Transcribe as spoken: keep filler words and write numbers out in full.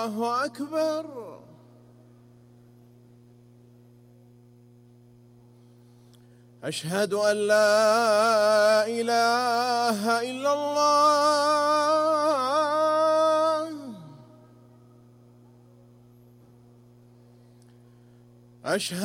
الله أكبر. أشهد أن لا إله إلا الله. أشهد